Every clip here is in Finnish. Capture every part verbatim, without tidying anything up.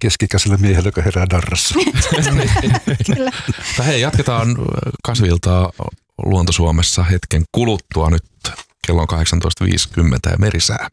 keskikäisellä miehellä, joka herää darrassa. Kyllä. Hei, jatketaan Kasvi-iltaa Luonto-Suomessa hetken kuluttua. Nyt kello on kahdeksantoista viisikymmentä ja merisää.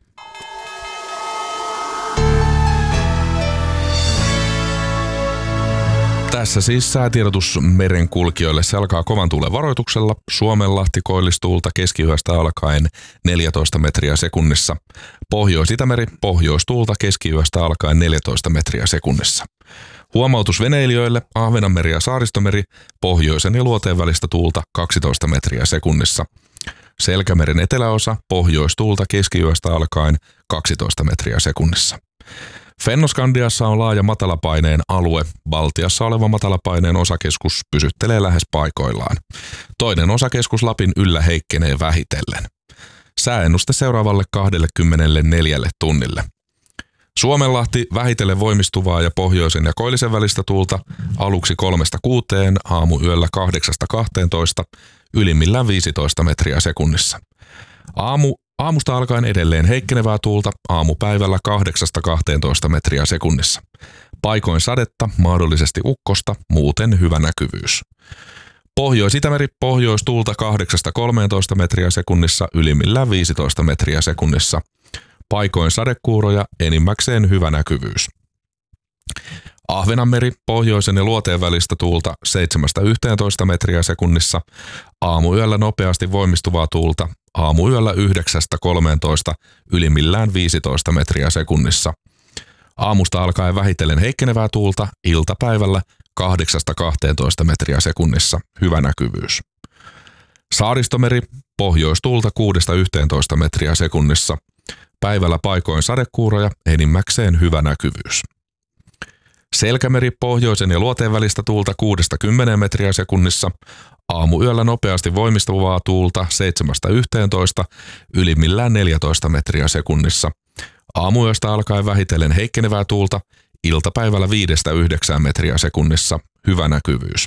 Tässä siis säätiedotus merenkulkijoille. Se alkaa kovan tuulen varoituksella. Suomenlahti koillistuulta keskiyöstä alkaen neljätoista metriä sekunnissa. Pohjois-Itämeri pohjoistuulta keskiyöstä alkaen neljätoista metriä sekunnissa. Huomautus veneilijöille: Ahvenanmeri ja Saaristomeri pohjoisen ja luoteen välistä tuulta kaksitoista metriä sekunnissa. Selkämeren eteläosa pohjoistuulta keskiyöstä alkaen kaksitoista metriä sekunnissa. Fennoskandiassa on laaja matalapaineen alue. Baltiassa oleva matalapaineen osakeskus pysyttelee lähes paikoillaan. Toinen osakeskus Lapin yllä heikkenee vähitellen. Sääennuste seuraavalle kaksikymmentäneljä tunnille. Suomenlahti vähitellen voimistuvaa ja pohjoisen ja koillisen välistä tuulta aluksi kolmesta kuuteen, aamuyöllä kahdeksasta kahteentoista, ylimmillään viisitoista metriä sekunnissa. Aamu Aamusta alkaen edelleen heikkenevää tuulta, aamupäivällä kahdeksasta kahteentoista metriä sekunnissa. Paikoin sadetta, mahdollisesti ukkosta, muuten hyvä näkyvyys. Pohjois-Itämeri pohjoistuulta kahdeksasta kolmeentoista metriä sekunnissa, ylimmillään viisitoista metriä sekunnissa. Paikoin sadekuuroja, enimmäkseen hyvä näkyvyys. Ahvenanmeri pohjoisen ja luoteen välistä tuulta seitsemästä yhteentoista metriä sekunnissa, aamuyöllä nopeasti voimistuvaa tuulta, aamuyöllä yhdeksästä kolmeentoista, ylimmillään viisitoista metriä sekunnissa. Aamusta alkaen vähitellen heikkenevää tuulta, iltapäivällä kahdeksasta kahteentoista metriä sekunnissa, hyvä näkyvyys. Saaristomeri pohjoistuulta kuudesta yhteentoista metriä sekunnissa, päivällä paikoin sadekuuroja, enimmäkseen hyvä näkyvyys. Selkämeri pohjoisen ja luoteen välistä tuulta kuudesta kymmeneen metriä sekunnissa, aamuyöllä nopeasti voimistuvaa tuulta seitsemästä yhteentoista, ylimmillään neljätoista metriä sekunnissa. Aamuyöstä alkaen vähitellen heikkenevää tuulta, iltapäivällä viidestä yhdeksään metriä sekunnissa, hyvä näkyvyys.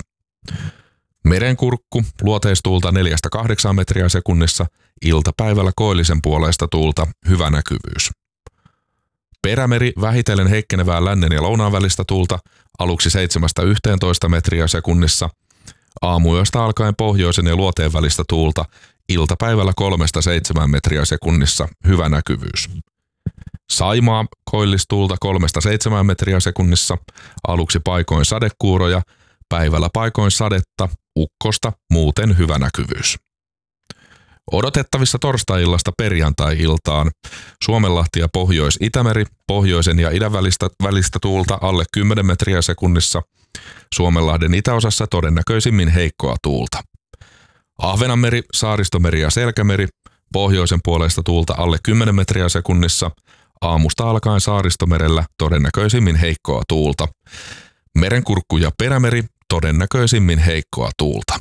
Merenkurkku luoteistuulta neljästä kahdeksaan metriä sekunnissa, iltapäivällä koillisen puoleista tuulta, hyvä näkyvyys. Perämeri vähitellen heikkenevää lännen ja lounaan välistä tuulta, aluksi seitsemästä yhteentoista metriä sekunnissa. Aamuyöstä alkaen pohjoisen ja luoteen välistä tuulta, iltapäivällä kolmesta seitsemään metriä sekunnissa, hyvä näkyvyys. Saimaa koillistuulta kolmesta seitsemään metriä sekunnissa, aluksi paikoin sadekuuroja, päivällä paikoin sadetta, ukkosta, muuten hyvä näkyvyys. Odotettavissa torstai-illasta perjantai-iltaan Suomenlahti ja Pohjois-Itämeri pohjoisen ja idän välistä, välistä tuulta alle kymmenen metriä sekunnissa. Suomenlahden itäosassa todennäköisimmin heikkoa tuulta. Ahvenanmeri, Saaristomeri ja Selkämeri pohjoisen puolesta tuulta alle kymmenen metriä sekunnissa. Aamusta alkaen Saaristomerellä todennäköisimmin heikkoa tuulta. Merenkurkku ja Perämeri todennäköisimmin heikkoa tuulta.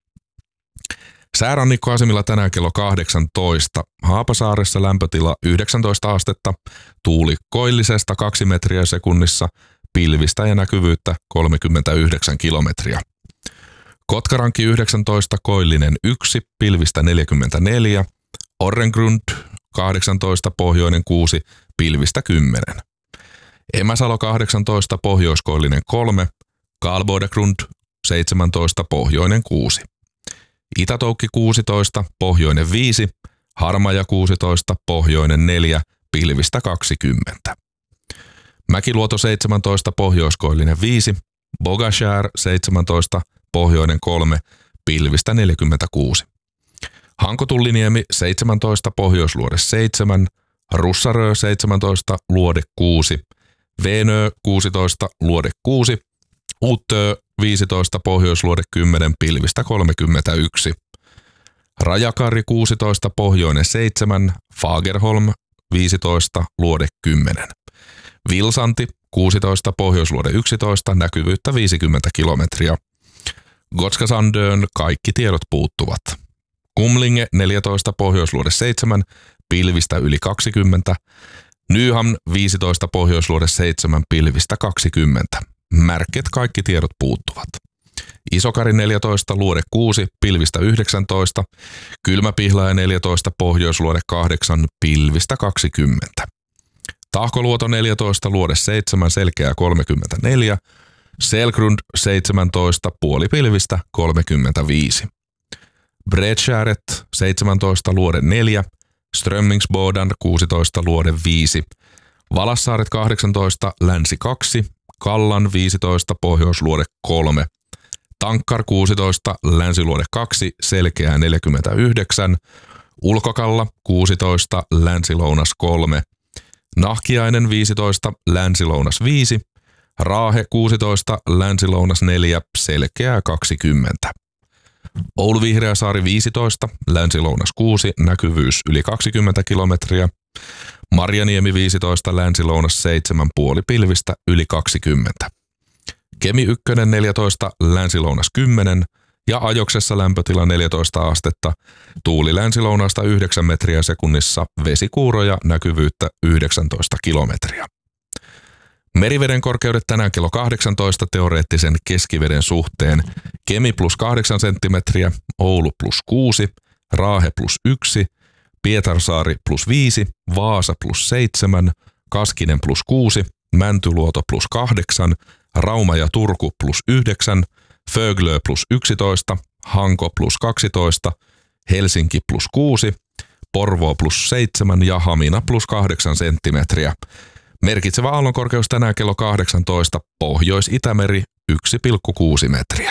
Säärannikkoasemilla tänään kello kahdeksantoista. Haapasaaressa lämpötila yhdeksäntoista astetta, tuuli koillisesta kaksi metriä sekunnissa, pilvistä ja näkyvyyttä kolmekymmentäyhdeksän kilometriä. Kotkaranki yhdeksäntoista, koillinen yksi, pilvistä neljäkymmentäneljä, Orrengrund kahdeksantoista, pohjoinen kuusi, pilvistä kymmenen. Emäsalo kahdeksantoista, pohjoiskoillinen kolme, Karlbodegrund seitsemäntoista, pohjoinen kuusi. Itätoukki kuusitoista, pohjoinen viisi, Harmaja kuusitoista, pohjoinen neljä, pilvistä kaksikymmentä. Mäkiluoto seitsemäntoista, pohjoiskoillinen viisi, Bogashär seitsemäntoista, pohjoinen kolme, pilvistä neljäkymmentäkuusi. Hankotulliniemi seitsemäntoista, pohjoisluode seitsemän, Russarö seitsemäntoista, luode kuusi, Venö kuusitoista, luode kuusi, Uttö viisitoista, pohjoisluode kymmenen, pilvistä kolmekymmentäyksi. Rajakari kuusitoista, pohjoinen seitsemän, Fagerholm viisitoista, luode kymmenen. Vilsanti kuusitoista, pohjoisluode yksitoista, näkyvyyttä viisikymmentä kilometriä. Gotskasandön kaikki tiedot puuttuvat. Kumlinge neljätoista, pohjoisluode seitsemän, pilvistä yli kaksikymmentä. Nyhamn viisitoista, pohjoisluode seitsemän, pilvistä kaksikymmentä. Märket kaikki tiedot puuttuvat. Isokari neljätoista, luode kuusi, pilvistä yhdeksäntoista. Kylmäpihlaja neljätoista, pohjoisluode kahdeksan, pilvistä kaksikymmentä. Tahkoluoto neljätoista, luode seitsemän, selkeää kolmekymmentäneljä. Selgrund seitsemäntoista, puolipilvistä kolmekymmentäviisi. Bredskäret seitsemäntoista, luode neljä. Strömmingsbodan kuusitoista, luode viisi. Valassaaret kahdeksantoista, länsi kaksi. Kallan viisitoista, pohjoisluode kolme. Tankkar kuusitoista, länsiluode kaksi, selkeää neljäkymmentäyhdeksän. Ulkokalla kuusitoista, länsilounas kolme. Nahkiainen viisitoista, länsilounas viisi. Raahe kuusitoista, länsilounas neljä, selkeää kaksikymmentä. Oulu Vihreäsaari viisitoista, länsilounas kuusi, näkyvyys yli kaksikymmentä kilometriä. Marjaniemi viisitoista, länsilounas seitsemän, puolipilvistä yli kaksikymmentä. Kemi yksi neljätoista, länsilounas kymmenen ja Ajoksessa lämpötila neljätoista astetta. Tuuli länsilounaasta yhdeksän metriä sekunnissa, vesikuuroja, näkyvyyttä yhdeksäntoista kilometriä. Meriveden korkeudet tänään kello kahdeksantoista teoreettisen keskiveden suhteen. Kemi plus kahdeksan senttimetriä, Oulu plus kuusi, Raahe plus yksi, Pietarsaari plus viisi, Vaasa plus seitsemän, Kaskinen plus kuusi, Mäntyluoto plus kahdeksan, Rauma ja Turku plus yhdeksän, Föglö plus yksitoista, Hanko plus kaksitoista, Helsinki plus kuusi, Porvoo plus seitsemän ja Hamina plus kahdeksan senttimetriä. Merkitsevä aallonkorkeus tänään kello kahdeksantoista, Pohjois-Itämeri yksi pilkku kuusi metriä.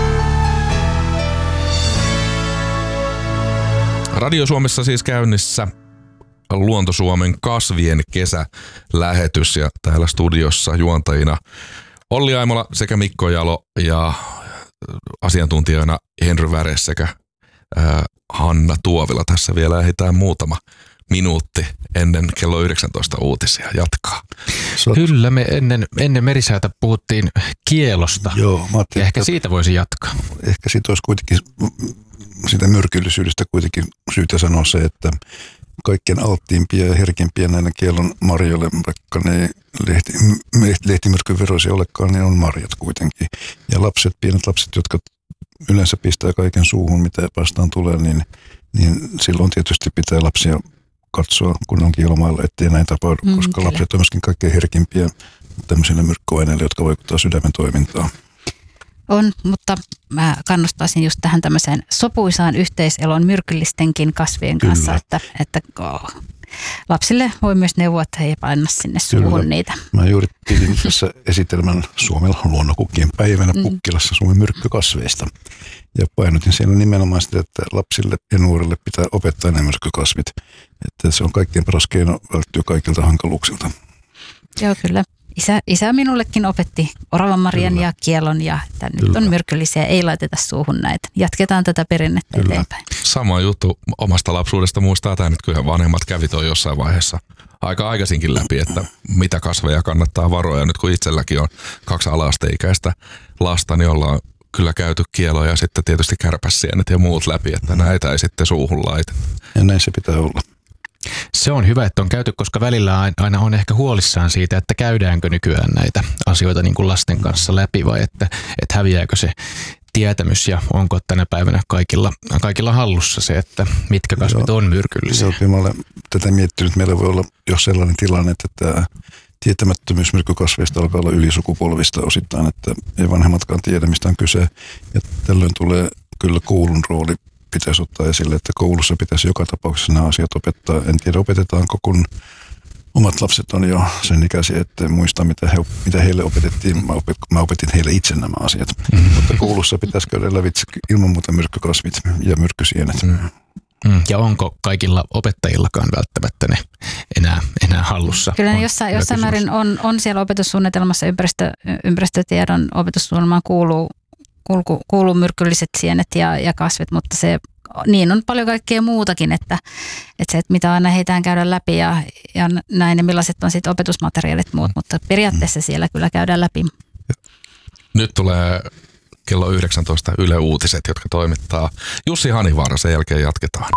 Radio Suomessa siis käynnissä Luontosuomen kasvien kesälähetys ja täällä studiossa juontajina Olli Aimola sekä Mikko Jalo ja asiantuntijoina Henry Väres sekä äh, Hanna Tuovila. Tässä vielä ehditään muutama minuutti ennen kello yhdeksäntoista uutisia jatkaa. Kyllä, me ennen, ennen merisäätä puhuttiin kielosta. Joo, mä ja ehkä siitä voisi jatkaa. Ehkä siitä olisi kuitenkin, sitä myrkyllisyydestä kuitenkin syytä sanoa se, että kaikkien alttiimpia ja herkimpiä näille kielon marjoille, vaikka ne lehti, lehtimyrkyn veroisia olekaan, niin on marjat kuitenkin. Ja lapset, pienet lapset, jotka yleensä pistää kaiken suuhun, mitä vastaan tulee, niin, niin silloin tietysti pitää lapsia katsoa, kun on kielomailla, ettei näin tapahdu, mm, koska kyllä. Lapset on myöskin kaikkein herkimpiä tämmöisille myrkkyaineille, jotka vaikuttavat sydämen toimintaan. On, mutta mä kannustaisin just tähän tämmöiseen sopuisaan yhteiselon myrkyllistenkin kasvien Kyllä. kanssa, että, että oh, lapsille voi myös neuvoa, että he ei paina sinne suuhun Kyllä. niitä. Mä juuri pidin tässä esitelmän Suomella luonnonkukkien päivänä Pukkilassa Suomen myrkkykasveista. Ja painotin siellä nimenomaan sitä, että lapsille ja nuorille pitää opettaa ne myrkkykasvit. Että se on kaikkein paras keino välttyä kaikilta hankaluuksilta. Joo, kyllä. Isä, isä minullekin opetti oravanmarjan Kyllä. ja kielon ja että nyt Kyllä. on myrkyllisiä, ei laiteta suuhun näitä. Jatketaan tätä perinnettä Kyllä. eteenpäin. Sama juttu omasta lapsuudesta muistaa tämä, että kyllä vanhemmat kävi toi jossain vaiheessa aika aikaisinkin läpi, että mitä kasveja kannattaa varoa. Ja nyt kun itselläkin on kaksi ala-asteikäistä lasta, niin ollaan kyllä käyty kieloja ja sitten tietysti kärpäsienet ja muut läpi, että näitä ei sitten suuhun laiteta. Ja näin se pitää olla. Se on hyvä, että on käyty, koska välillä aina on ehkä huolissaan siitä, että käydäänkö nykyään näitä asioita niin kuin lasten kanssa läpi vai että, että häviääkö se tietämys ja onko tänä päivänä kaikilla, kaikilla hallussa se, että mitkä kasvit on myrkyllisiä. Joo, mä olen tätä miettinyt. Meillä voi olla jo sellainen tilanne, että tämä tietämättömyys myrkkykasveista alkaa olla ylisukupolvista osittain, että ei vanhemmatkaan tiedä, mistä on kyse. Ja tällöin tulee kyllä koulun rooli. Pitäisi ottaa esille, että koulussa pitäisi joka tapauksessa nämä asiat opettaa. En tiedä, opetetaanko, kun omat lapset on jo sen ikäisiä, että muista, mitä, he, mitä heille opetettiin. Mä, opet, mä opetin heille itse nämä asiat. Mm-hmm. Mutta koulussa pitäisi käydä lävitse ilman muuta myrkkykasvit ja myrkkysienet. Mm. Ja onko kaikilla opettajillakaan välttämättä ne enää, enää hallussa? Kyllä ne jossain, jossain määrin on, on siellä opetussuunnitelmassa, ympäristö, ympäristötiedon opetussuunnitelmaan kuuluu Kuuluu, kuuluu myrkylliset sienet ja, ja kasvit, mutta se, niin on paljon kaikkea muutakin, että, että se, että mitä aina heitään käydä läpi ja, ja näin, ja millaiset on sitten opetusmateriaalit muut, mutta periaatteessa siellä kyllä käydään läpi. Nyt tulee kello yhdeksäntoista Yle Uutiset, jotka toimittaa Jussi Hanivaara, sen jälkeen jatketaan.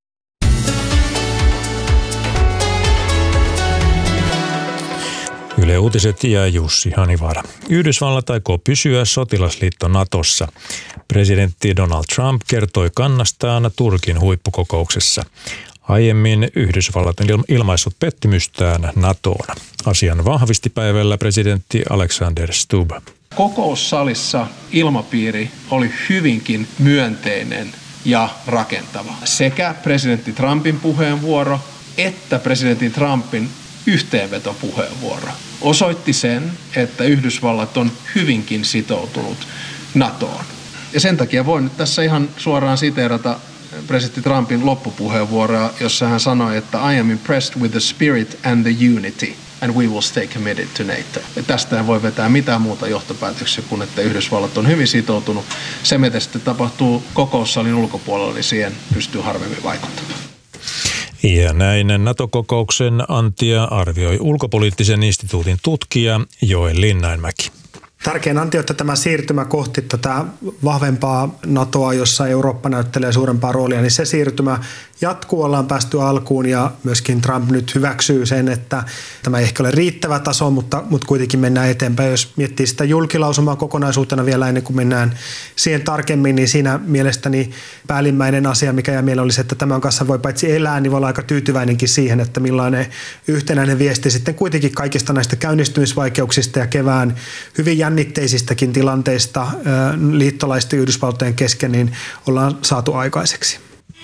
Yle Yle Uutiset ja Jussi Hanivaara. Yhdysvallat aikoo pysyä sotilasliitto Natossa. Presidentti Donald Trump kertoi kannastaan Turkin huippukokouksessa. Aiemmin Yhdysvallat on ilmaissut pettymystään NATOon. Asian vahvisti päivällä presidentti Alexander Stubb. Kokoussalissa ilmapiiri oli hyvinkin myönteinen ja rakentava. Sekä presidentti Trumpin puheenvuoro että presidentti Trumpin yhteenvetopuheenvuoro osoitti sen, että Yhdysvallat on hyvinkin sitoutunut NATOon. Ja sen takia voin nyt tässä ihan suoraan siteerata presidentti Trumpin loppupuheenvuoroa, jossa hän sanoi, että I am impressed with the spirit and the unity and we will stay committed to NATO. Ja tästä ei voi vetää mitään muuta johtopäätöksiä kuin, että Yhdysvallat on hyvin sitoutunut. Se, mitä sitten tapahtuu kokoussalin ulkopuolella, niin siihen pystyy harvemmin vaikuttamaan. Ja näin NATO-kokouksen antia arvioi ulkopoliittisen instituutin tutkija Joel Linnainmäki. Tärkein anti, että tämä siirtymä kohti tätä vahvempaa NATOa, jossa Eurooppa näyttelee suurempaa roolia, niin se siirtymä jatkuu, ollaan päästy alkuun ja myöskin Trump nyt hyväksyy sen, että tämä ei ehkä ole riittävä taso, mutta, mutta kuitenkin mennään eteenpäin. Jos miettii sitä julkilausumaa kokonaisuutena vielä ennen kuin mennään siihen tarkemmin, niin siinä mielestäni päällimmäinen asia, mikä jää mieleen, oli se, että tämän kanssa voi paitsi elää, niin voi olla aika tyytyväinenkin siihen, että millainen yhtenäinen viesti sitten kuitenkin kaikista näistä käynnistymisvaikeuksista ja kevään hyvin jännitteisistäkin tilanteista liittolaisten Yhdysvaltojen kesken, niin ollaan saatu aikaiseksi.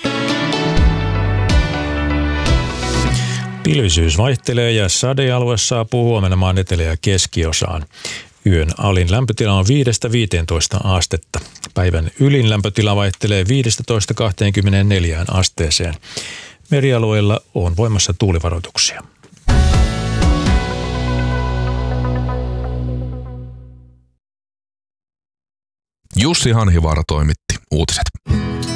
Pilvisyys vaihtelee ja sadealue saapuu huomenna maan etelä- ja keskiosaan. Yön alin lämpötila on viidestä viiteentoista astetta. Päivän ylin lämpötila vaihtelee viidestätoista kahteenkymmeneenneljään asteeseen. Merialueilla on voimassa tuulivaroituksia. Jussi Hanhivaara toimitti uutiset.